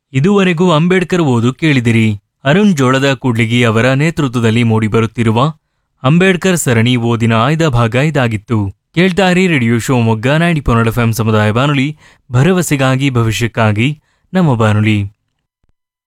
ಇದುವರೆಗೂ ಅಂಬೇಡ್ಕರ್ ಓದು ಕೇಳಿದಿರಿ. ಅರುಣ್ ಜೋಳದ ಕೂಡ್ಲಿಗಿ ಅವರ ನೇತೃತ್ವದಲ್ಲಿ ಮೂಡಿಬರುತ್ತಿರುವ ಅಂಬೇಡ್ಕರ್ ಸರಣಿ ಓದಿನ ಆಯ್ದ ಭಾಗ ಇದಾಗಿತ್ತು. ಕೇಳ್ತಾರಿ ರೇಡಿಯೋ ಶಿವಮೊಗ್ಗ 90.FM ಸಮುದಾಯ ಬಾನುಲಿ, ಭರವಸೆಗಾಗಿ ಭವಿಷ್ಯಕ್ಕಾಗಿ ನಮ್ಮ ಬಾನುಲಿ.